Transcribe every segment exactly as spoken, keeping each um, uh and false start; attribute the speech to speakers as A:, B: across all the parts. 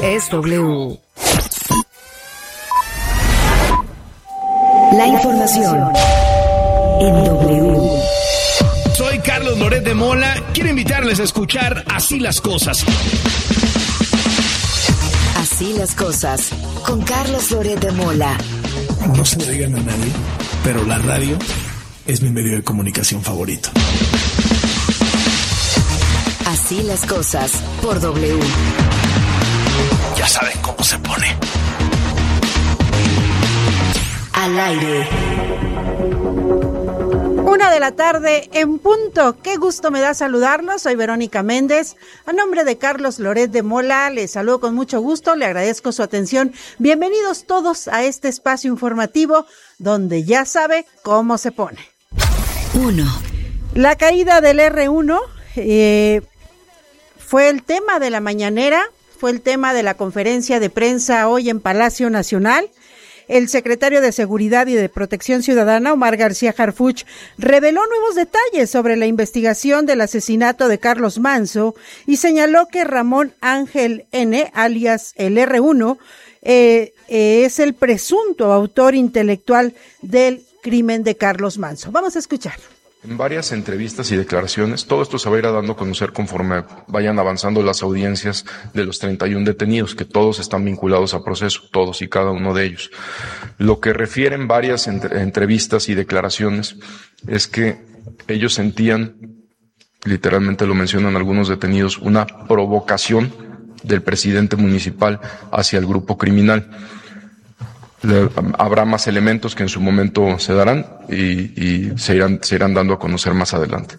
A: es W. La información en W.
B: Soy Carlos Loret de Mola. Quiero invitarles a escuchar Así las Cosas.
A: Así las cosas, con Carlos Loret de Mola.
B: No se lo digan a nadie, pero la radio es mi medio de comunicación favorito.
A: Así las cosas, por W.
B: Ya saben cómo se pone.
A: Al aire.
C: Una de la tarde en punto. Qué gusto me da saludarlos. Soy Verónica Méndez. A nombre de Carlos Loret de Mola, les saludo con mucho gusto. Le agradezco su atención. Bienvenidos todos a este espacio informativo donde ya sabe cómo se pone.
A: Uno.
C: La caída del erre uno eh, fue el tema de la mañanera, fue el tema de la conferencia de prensa hoy en Palacio Nacional. El secretario de Seguridad y de Protección Ciudadana, Omar García Harfuch, reveló nuevos detalles sobre la investigación del asesinato de Carlos Manzo y señaló que Ramón Ángel N., alias el erre uno, eh, eh, es el presunto autor intelectual del crimen de Carlos Manzo. Vamos a escuchar.
D: En varias entrevistas y declaraciones, todo esto se va a ir dando a conocer conforme vayan avanzando las audiencias de los treinta y uno detenidos, que todos están vinculados a proceso, todos y cada uno de ellos. Lo que refieren varias entre- entrevistas y declaraciones es que ellos sentían, literalmente lo mencionan algunos detenidos, una provocación del presidente municipal hacia el grupo criminal. Le, habrá más elementos que en su momento se darán y, y se irán, se irán dando a conocer más adelante.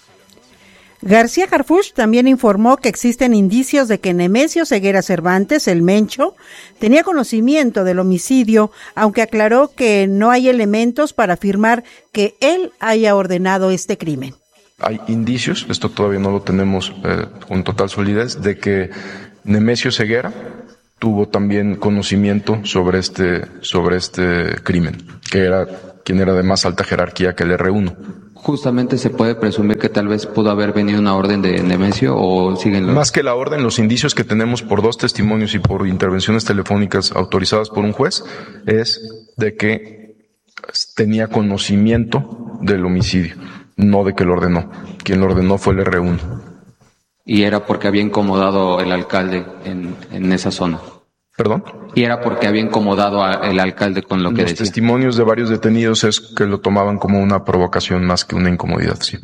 C: García Harfuch también informó que existen indicios de que Nemesio Ceguera Cervantes, el Mencho, tenía conocimiento del homicidio, aunque aclaró que no hay elementos para afirmar que él haya ordenado este crimen.
D: Hay indicios, esto todavía no lo tenemos eh, con total solidez, de que Nemesio Ceguera tuvo también conocimiento sobre este, sobre este crimen, que era quien era de más alta jerarquía que el erre uno.
E: Justamente se puede presumir que tal vez pudo haber venido una orden de Nemesio o siguen los...
D: Más que la orden, los indicios que tenemos por dos testimonios y por intervenciones telefónicas autorizadas por un juez es de que tenía conocimiento del homicidio, no de que lo ordenó. Quien lo ordenó fue el erre uno.
E: Y era porque había incomodado el alcalde en, en esa zona.
D: ¿Perdón?
E: Y era porque había incomodado al alcalde con lo que
D: Los
E: decía.
D: Los testimonios de varios detenidos es que lo tomaban como una provocación más que una incomodidad, sí.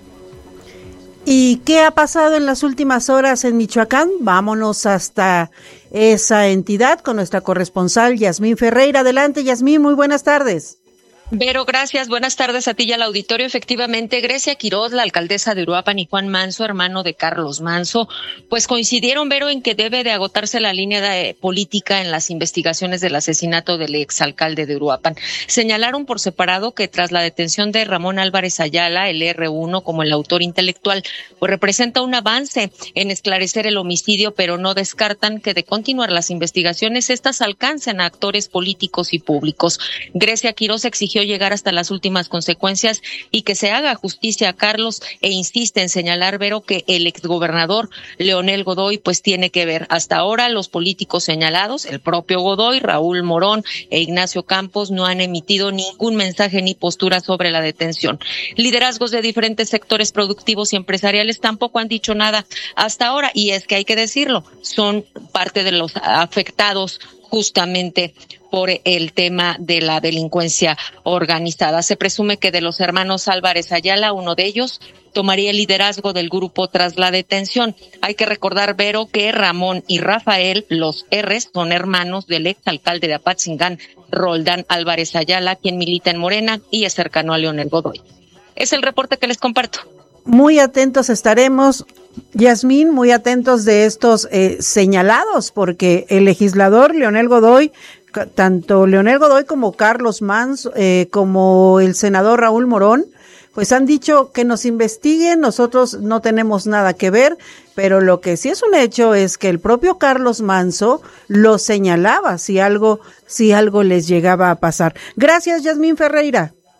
C: ¿Y qué ha pasado en las últimas horas en Michoacán? Vámonos hasta esa entidad con nuestra corresponsal Yasmín Ferreira. Adelante, Yasmín, muy buenas tardes.
F: Vero, gracias. Buenas tardes a ti y al auditorio. Efectivamente, Grecia Quiroz, la alcaldesa de Uruapan, y Juan Manzo, hermano de Carlos Manzo, pues coincidieron, Vero, en que debe de agotarse la línea de política en las investigaciones del asesinato del exalcalde de Uruapan. Señalaron por separado que tras la detención de Ramón Álvarez Ayala, el erre uno, como el autor intelectual, pues representa un avance en esclarecer el homicidio, pero no descartan que de continuar las investigaciones, estas alcancen a actores políticos y públicos. Grecia Quiroz exigió llegar hasta las últimas consecuencias y que se haga justicia a Carlos e insiste en señalar, Vero, que el exgobernador Leonel Godoy pues tiene que ver. Hasta ahora los políticos señalados, el propio Godoy, Raúl Morón e Ignacio Campos, no han emitido ningún mensaje ni postura sobre la detención. Liderazgos de diferentes sectores productivos y empresariales tampoco han dicho nada hasta ahora, y es que hay que decirlo, son parte de los afectados justamente por el tema de la delincuencia organizada. Se presume que de los hermanos Álvarez Ayala, uno de ellos tomaría el liderazgo del grupo tras la detención. Hay que recordar, Vero, que Ramón y Rafael, los R's, son hermanos del exalcalde de Apatzingán, Roldán Álvarez Ayala, quien milita en Morena y es cercano a Leonel Godoy. Es el reporte que les comparto.
C: Muy atentos estaremos, Yasmín, muy atentos de estos eh, señalados, porque el legislador Leonel Godoy, tanto Leonel Godoy como Carlos Manzo, eh, como el senador Raúl Morón, pues han dicho que nos investiguen, nosotros no tenemos nada que ver, pero lo que sí es un hecho es que el propio Carlos Manzo lo señalaba si algo, si algo les llegaba a pasar. Gracias, Yasmín Ferreira.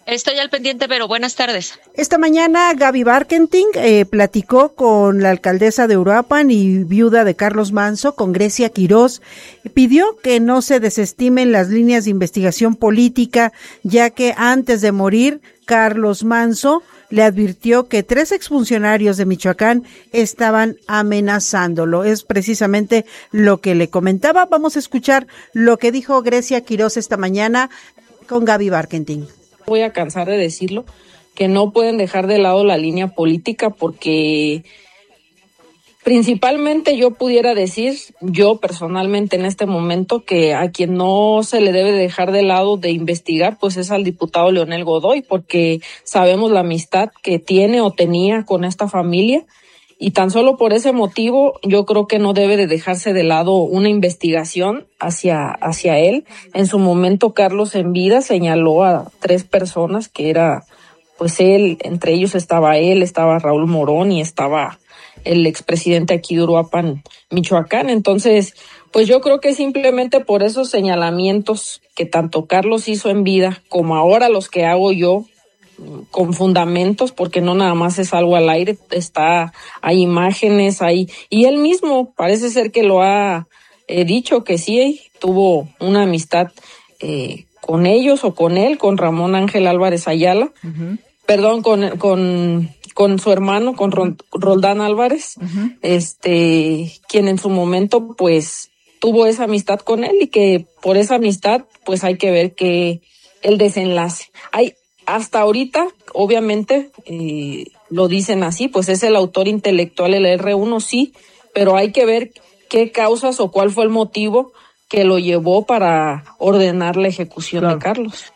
F: Estoy al pendiente, pero buenas tardes.
C: Esta mañana Gaby Barkentin eh, platicó con la alcaldesa de Uruapan y viuda de Carlos Manso, con Grecia Quirós. Pidió que no se desestimen las líneas de investigación política, ya que antes de morir, Carlos Manso le advirtió que tres exfuncionarios de Michoacán estaban amenazándolo. Es precisamente lo que le comentaba. Vamos a escuchar lo que dijo Grecia Quirós esta mañana con Gaby Barkentin.
G: Voy a cansar de decirlo, que no pueden dejar de lado la línea política porque principalmente yo pudiera decir, yo personalmente en este momento, que a quien no se le debe dejar de lado de investigar, pues es al diputado Leonel Godoy, porque sabemos la amistad que tiene o tenía con esta familia. Y tan solo por ese motivo yo creo que no debe de dejarse de lado una investigación hacia, hacia él. En su momento Carlos en vida señaló a tres personas que era pues él, entre ellos estaba él, estaba Raúl Morón y estaba el expresidente aquí de Uruapan, Michoacán. Entonces, pues yo creo que simplemente por esos señalamientos que tanto Carlos hizo en vida como ahora los que hago yo, con fundamentos, porque no nada más es algo al aire, está, hay imágenes, hay, y él mismo parece ser que lo ha eh, dicho que sí, tuvo una amistad eh, con ellos o con él, con Ramón Ángel Álvarez Ayala, uh-huh. perdón, con, con, con su hermano, con Ron, Roldán Álvarez, uh-huh. este, quien en su momento pues tuvo esa amistad con él y que por esa amistad pues hay que ver que el desenlace. Hay Hasta ahorita, obviamente, eh, lo dicen así, pues es el autor intelectual, el erre uno, sí, pero hay que ver qué causas o cuál fue el motivo que lo llevó para ordenar la ejecución claro. de Carlos.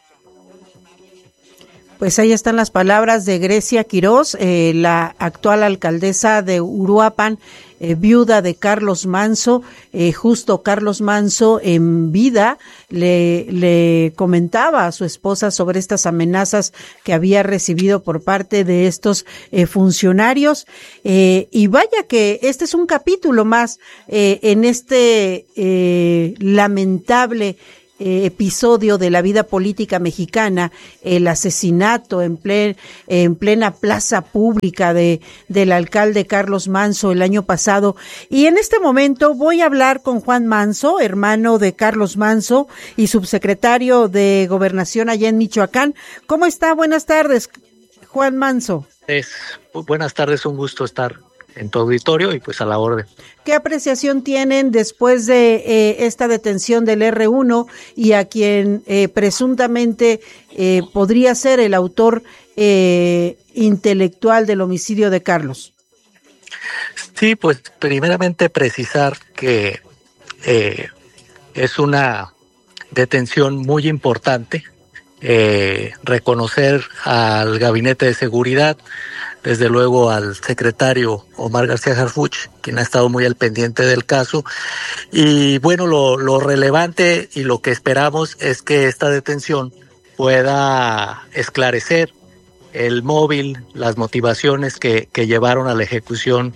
C: Pues ahí están las palabras de Grecia Quirós, eh, la actual alcaldesa de Uruapan, eh, viuda de Carlos Manso. Eh, justo Carlos Manso en vida le, le comentaba a su esposa sobre estas amenazas que había recibido por parte de estos eh, funcionarios. Eh, y vaya que este es un capítulo más eh, en este eh, lamentable Eh, episodio de la vida política mexicana, el asesinato en, plen, en plena plaza pública de del alcalde Carlos Manso el año pasado. Y en este momento voy a hablar con Juan Manso, hermano de Carlos Manso y subsecretario de Gobernación allá en Michoacán. ¿Cómo está? Buenas tardes, Juan Manso.
H: Es, buenas tardes, un gusto estar en tu auditorio y pues a la orden.
C: ¿Qué apreciación tienen después de eh, esta detención del erre uno y a quien eh, presuntamente eh, podría ser el autor eh, intelectual del homicidio de Carlos?
H: Sí, pues primeramente precisar que eh, es una detención muy importante, eh, reconocer al Gabinete de Seguridad, desde luego al secretario Omar García Harfuch, quien ha estado muy al pendiente del caso. Y bueno, lo, lo relevante y lo que esperamos es que esta detención pueda esclarecer el móvil, las motivaciones que, que llevaron a la ejecución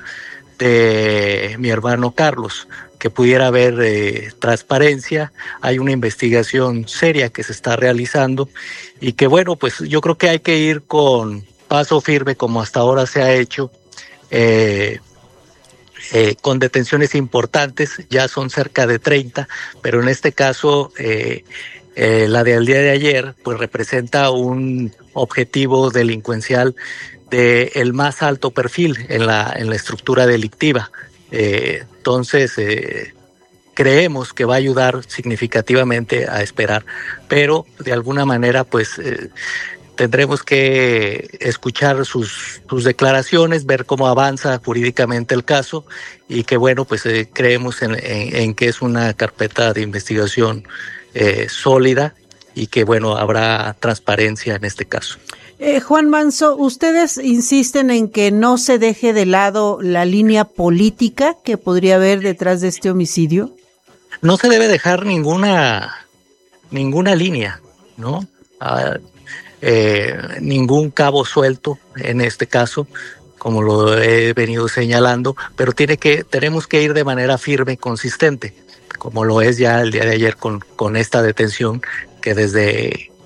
H: de mi hermano Carlos, que pudiera haber eh, transparencia. Hay una investigación seria que se está realizando y que bueno, pues yo creo que hay que ir con paso firme como hasta ahora se ha hecho, eh, eh, con detenciones importantes, ya son cerca de treinta, pero en este caso eh, eh, la del día de ayer pues representa un objetivo delincuencial de el más alto perfil en la, en la estructura delictiva. Eh, entonces eh, creemos que va a ayudar significativamente a esperar, pero de alguna manera pues eh, tendremos que escuchar sus, sus declaraciones, ver cómo avanza jurídicamente el caso y que bueno, pues eh, creemos en, en, en que es una carpeta de investigación eh, sólida y que bueno, habrá transparencia en este caso.
C: Eh, Juan Manso, ustedes insisten en que no se deje de lado la línea política que podría haber detrás de este homicidio.
H: No se debe dejar ninguna, ninguna línea, ¿no? Ah, Eh, ningún cabo suelto en este caso, como lo he venido señalando, pero tiene que, tenemos que ir de manera firme y consistente, como lo es ya el día de ayer con, con esta detención que desde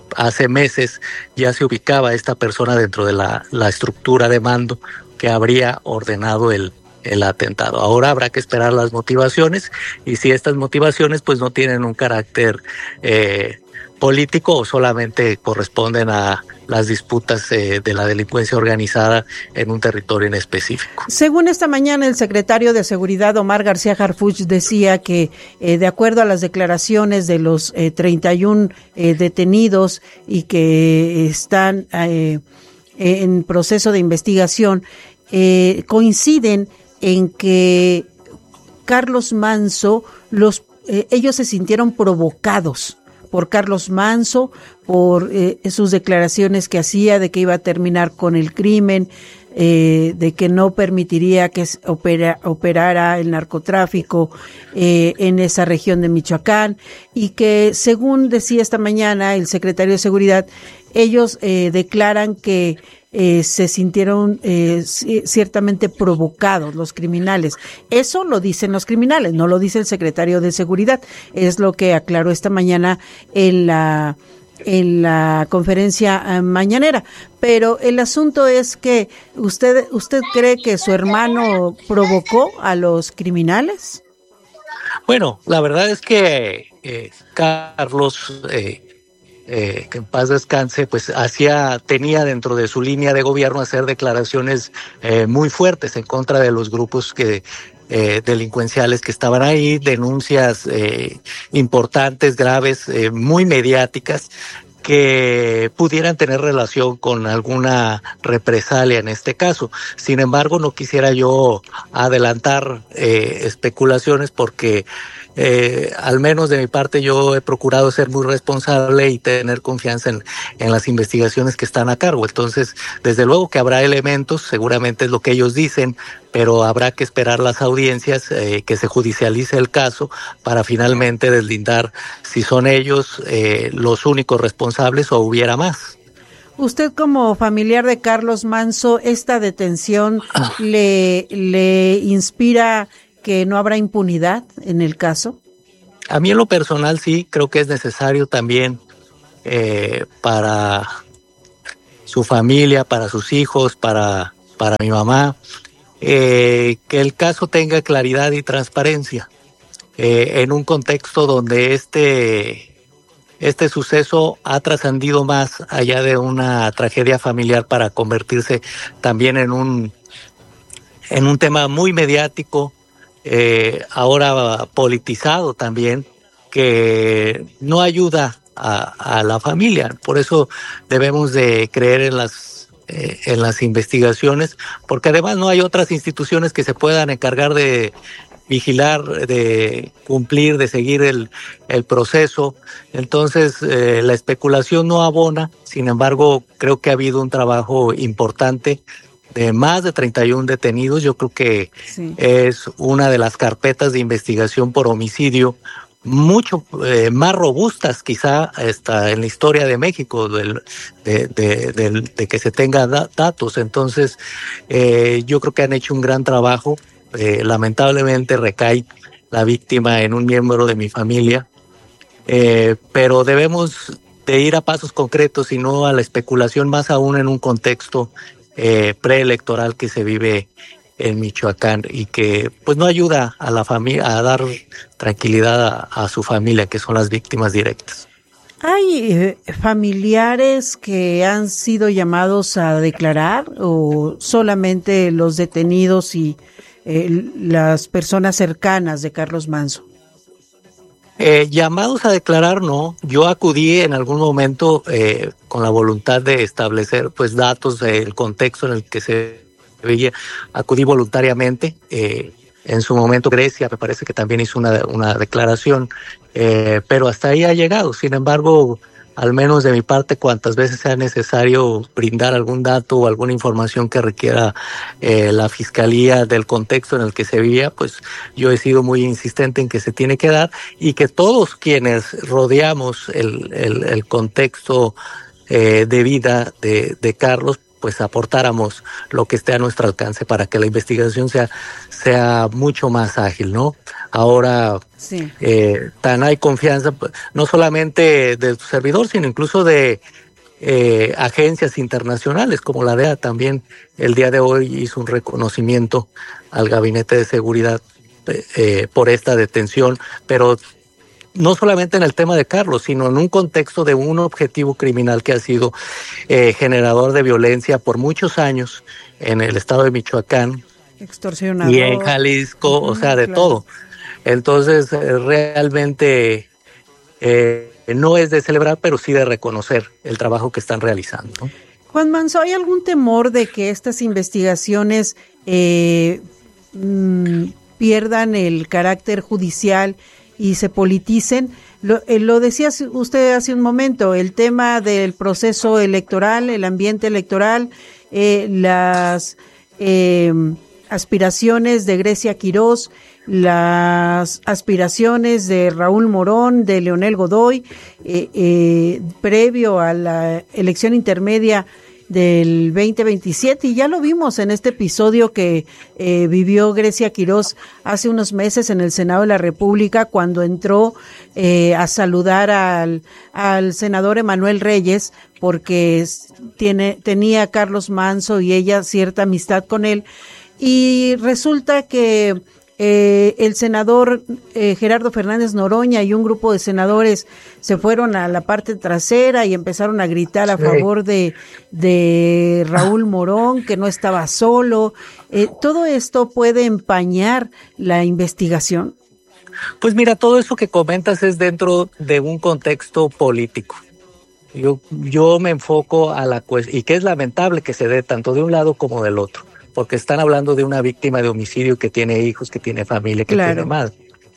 H: hace meses ya se ubicaba esta persona dentro de la, la estructura de mando que habría ordenado el, el atentado. Ahora habrá que esperar las motivaciones, y si estas motivaciones pues no tienen un carácter eh, político o solamente corresponden a las disputas eh, de la delincuencia organizada en un territorio en específico.
C: Según esta mañana, el secretario de Seguridad, Omar García Harfuch, decía que eh, de acuerdo a las declaraciones de los eh, treinta y uno eh, detenidos y que están eh, en proceso de investigación, eh, coinciden en que Carlos Manso, los eh, ellos se sintieron provocados por Carlos Manso, por eh, sus declaraciones que hacía de que iba a terminar con el crimen, eh, de que no permitiría que opera, operara el narcotráfico eh, en esa región de Michoacán, y que, según decía esta mañana el secretario de Seguridad, ellos eh, declaran que Eh, se sintieron eh, ciertamente provocados los criminales. Eso lo dicen los criminales, no lo dice el secretario de Seguridad. Es lo que aclaró esta mañana en la en la conferencia eh, mañanera. Pero el asunto es que usted usted cree que su hermano provocó a los criminales.
H: Bueno, la verdad es que eh, Carlos eh, Eh, que en paz descanse, pues hacía, tenía dentro de su línea de gobierno hacer declaraciones eh, muy fuertes en contra de los grupos que eh, delincuenciales que estaban ahí, denuncias eh, importantes, graves, eh, muy mediáticas, que pudieran tener relación con alguna represalia en este caso. Sin embargo, no quisiera yo adelantar eh, especulaciones porque Eh, al menos de mi parte yo he procurado ser muy responsable y tener confianza en, en las investigaciones que están a cargo. Entonces, desde luego que habrá elementos, seguramente es lo que ellos dicen, pero habrá que esperar las audiencias, eh, que se judicialice el caso para finalmente deslindar si son ellos eh, los únicos responsables o hubiera más.
C: Usted, como familiar de Carlos Manso, ¿esta detención le, le inspira que no habrá impunidad en el caso?
H: A mí en lo personal sí, creo que es necesario también eh, para su familia, para sus hijos, para, para mi mamá, eh, que el caso tenga claridad y transparencia eh, en un contexto donde este, este suceso ha trascendido más allá de una tragedia familiar para convertirse también en un, en un tema muy mediático, Eh, ahora politizado también, que no ayuda a, a la familia. Por eso debemos de creer en las eh, en las investigaciones, porque además no hay otras instituciones que se puedan encargar de vigilar, de cumplir, de seguir el, el proceso. Entonces eh, la especulación no abona. Sin embargo, creo que ha habido un trabajo importante de más de treinta y uno detenidos. Yo creo que sí, es una de las carpetas de investigación por homicidio mucho eh, más robustas quizá hasta en la historia de México, del, de, de, de, de que se tenga da, datos. Entonces eh, yo creo que han hecho un gran trabajo. Eh, lamentablemente recae la víctima en un miembro de mi familia, eh, pero debemos de ir a pasos concretos y no a la especulación, más aún en un contexto Eh, preelectoral que se vive en Michoacán y que pues no ayuda a la familia a dar tranquilidad a, a su familia, que son las víctimas directas.
C: ¿Hay eh, familiares que han sido llamados a declarar o solamente los detenidos y eh, las personas cercanas de Carlos Manso?
H: Eh, llamados a declarar, no. Yo acudí en algún momento eh, con la voluntad de establecer pues datos del contexto en el que se veía. Acudí voluntariamente. Eh, en su momento Grecia me parece que también hizo una, una declaración, eh, pero hasta ahí ha llegado. Sin embargo, al menos de mi parte, cuantas veces sea necesario brindar algún dato o alguna información que requiera eh, la Fiscalía del contexto en el que se vivía, pues yo he sido muy insistente en que se tiene que dar y que todos quienes rodeamos el, el, el contexto eh, de vida de, de Carlos, pues aportáramos lo que esté a nuestro alcance para que la investigación sea, sea mucho más ágil, ¿no? Ahora, sí. eh, tan hay confianza, no solamente de tu servidor, sino incluso de eh, agencias internacionales, como la D E A también el día de hoy hizo un reconocimiento al Gabinete de Seguridad eh, por esta detención, pero no solamente en el tema de Carlos, sino en un contexto de un objetivo criminal que ha sido eh, generador de violencia por muchos años en el estado de Michoacán
C: extorsionador
H: y en Jalisco, uh-huh, o sea, de claro. todo. Entonces, eh, realmente eh, no es de celebrar, pero sí de reconocer el trabajo que están realizando, ¿no?
C: Juan Manso, ¿hay algún temor de que estas investigaciones eh, mmm, pierdan el carácter judicial y se politicen? Lo, eh, lo decía usted hace un momento, el tema del proceso electoral, el ambiente electoral, eh, las eh, aspiraciones de Grecia Quirós, las aspiraciones de Raúl Morón, de Leonel Godoy, eh, eh, previo a la elección intermedia del veinte veintisiete, y ya lo vimos en este episodio que eh, vivió Grecia Quirós hace unos meses en el Senado de la República, cuando entró eh, a saludar al, al senador Emanuel Reyes, porque tiene, tenía a Carlos Manso y ella cierta amistad con él, y resulta que Eh, el senador eh, Gerardo Fernández Noroña y un grupo de senadores se fueron a la parte trasera y empezaron a gritar a sí. favor de, de Raúl Morón, que no estaba solo. Eh, ¿Todo esto puede empañar la investigación?
H: Pues mira, todo eso que comentas es dentro de un contexto político. Yo, yo me enfoco a la cuestión, y que es lamentable que se dé tanto de un lado como del otro, porque están hablando de una víctima de homicidio que tiene hijos, que tiene familia, que claro. tiene madre.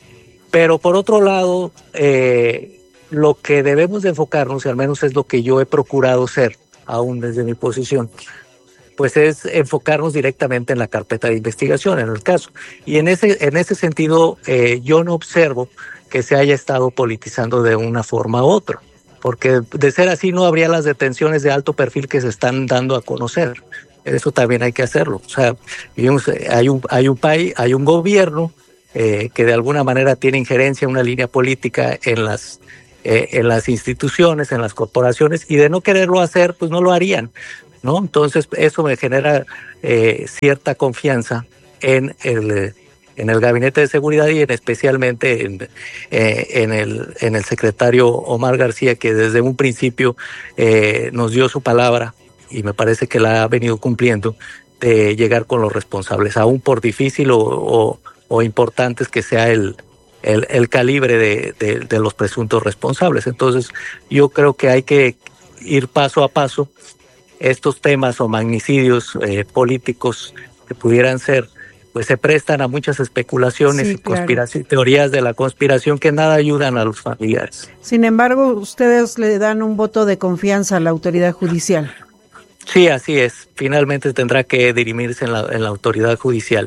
H: Pero por otro lado, eh, lo que debemos de enfocarnos, y al menos es lo que yo he procurado ser, aún desde mi posición, pues es enfocarnos directamente en la carpeta de investigación, en el caso. Y en ese, en ese sentido, eh, yo no observo que se haya estado politizando de una forma u otra, porque de ser así no habría las detenciones de alto perfil que se están dando a conocer. Eso también hay que hacerlo. O sea, hay un, hay un país, hay un gobierno eh, que de alguna manera tiene injerencia, una línea política en las, eh, en las instituciones, en las corporaciones, y de no quererlo hacer, pues no lo harían, ¿no? Entonces, eso me genera eh, cierta confianza en el, en el Gabinete de Seguridad y en especialmente en, eh, en, el, en el secretario Omar García, que desde un principio eh, nos dio su palabra, y me parece que la ha venido cumpliendo, de llegar con los responsables, aún por difícil o, o, o importantes que sea el, el, el calibre de, de, de los presuntos responsables. Entonces, yo creo que hay que ir paso a paso. Estos temas o magnicidios eh, políticos que pudieran ser, pues se prestan a muchas especulaciones sí, y claro. conspiración, teorías de la conspiración que nada ayudan a los familiares.
C: Sin embargo, ustedes le dan un voto de confianza a la autoridad judicial.
H: Sí, así es. Finalmente tendrá que dirimirse en la, en la autoridad judicial.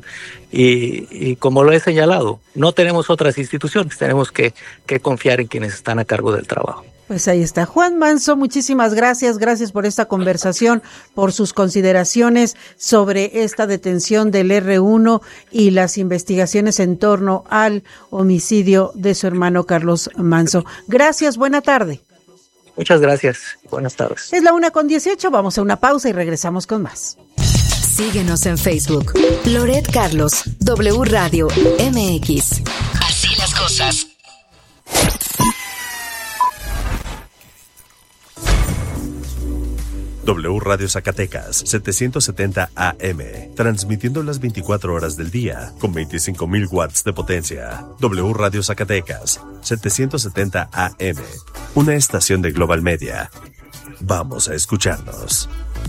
H: Y, y como lo he señalado, no tenemos otras instituciones, tenemos que, que confiar en quienes están a cargo del trabajo.
C: Pues ahí está. Juan Manso, muchísimas gracias. Gracias por esta conversación, por sus consideraciones sobre esta detención del erre uno y las investigaciones en torno al homicidio de su hermano Carlos Manso. Gracias, buena tarde.
H: Muchas gracias. Buenas tardes.
C: Es la una con dieciocho. Vamos a una pausa y regresamos con más.
A: Síguenos en Facebook. Loret Carlos, W Radio, M X. Así las cosas.
I: W Radio Zacatecas, setecientos setenta A M, transmitiendo las veinticuatro horas del día, con veinticinco mil watts de potencia. W Radio Zacatecas, setecientos setenta A M, una estación de Global Media. Vamos a escucharnos.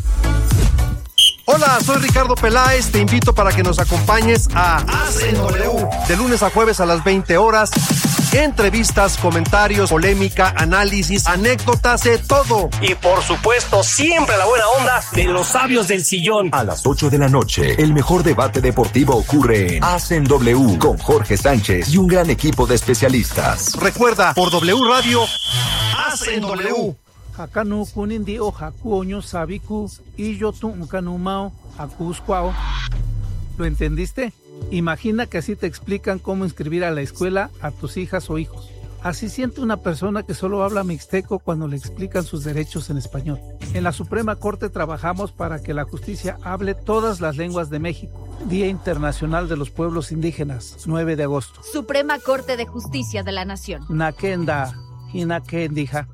J: Hola, soy Ricardo Peláez, te invito para que nos acompañes a Hacen W, de lunes a jueves a las veinte horas. Entrevistas, comentarios, polémica, análisis, anécdotas, de todo.
K: Y por supuesto, siempre la buena onda de los sabios del sillón.
L: A las ocho de la noche, el mejor debate deportivo ocurre en Hacen W con Jorge Sánchez y un gran equipo de especialistas.
J: Recuerda, por W Radio, Hacen W.
M: Hakanu kunindi o hakuoño sabiku y yo tu kanumao akuscuao. ¿Lo entendiste? Imagina que así te explican cómo inscribir a la escuela a tus hijas o hijos. Así siente una persona que solo habla mixteco cuando le explican sus derechos en español. En la Suprema Corte trabajamos para que la justicia hable todas las lenguas de México. Día Internacional de los Pueblos Indígenas, nueve de agosto.
N: Suprema Corte de Justicia de la Nación.
M: Nakenda, Hinakendija.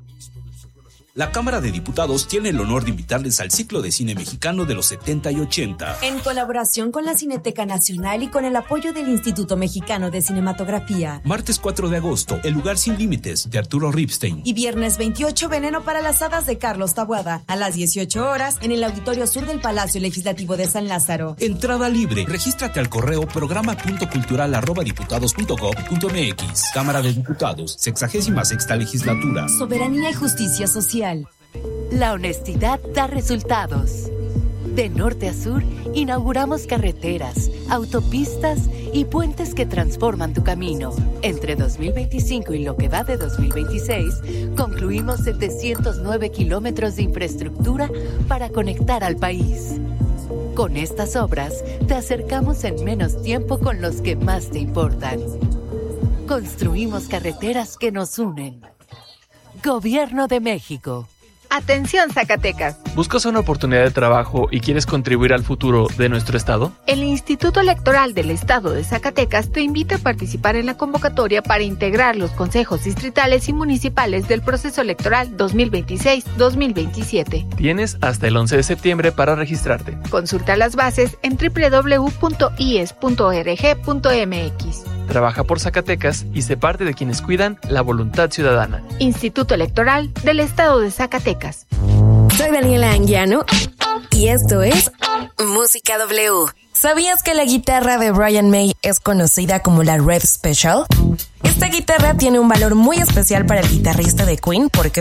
O: La Cámara de Diputados tiene el honor de invitarles al ciclo de cine mexicano de los setenta y ochenta.
P: En colaboración con la Cineteca Nacional y con el apoyo del Instituto Mexicano de Cinematografía.
O: Martes cuatro de agosto, El lugar sin límites, de Arturo Ripstein.
P: Y viernes veintiocho, Veneno para las hadas, de Carlos Taboada. A las dieciocho horas, en el Auditorio Sur del Palacio Legislativo de San Lázaro.
O: Entrada libre. Regístrate al correo programa punto cultural arroba diputados punto gob punto mx. Cámara de Diputados, sexagésima sexta legislatura.
P: Soberanía y justicia social.
A: La honestidad da resultados. De norte a sur, inauguramos carreteras, autopistas y puentes que transforman tu camino. Entre dos mil veinticinco y lo que va de dos mil veintiséis, concluimos setecientos nueve kilómetros de infraestructura para conectar al país. Con estas obras, te acercamos en menos tiempo con los que más te importan. Construimos carreteras que nos unen. Gobierno de México.
Q: Atención, Zacatecas.
R: ¿Buscas una oportunidad de trabajo y quieres contribuir al futuro de nuestro estado?
Q: El Instituto Electoral del Estado de Zacatecas te invita a participar en la convocatoria para integrar los consejos distritales y municipales del proceso electoral dos mil veintiséis dos mil veintisiete.
R: Tienes hasta el once de septiembre para registrarte.
Q: Consulta las bases en doble u doble u doble u punto i e s punto org punto m x.
R: Trabaja por Zacatecas y sé parte de quienes cuidan la voluntad ciudadana.
Q: Instituto Electoral del Estado de Zacatecas.
A: Soy Daniela Anguiano y esto es Música W.
P: ¿Sabías que la guitarra de Brian May es conocida como la Rev Special? Esta guitarra tiene un valor muy especial para el guitarrista de Queen porque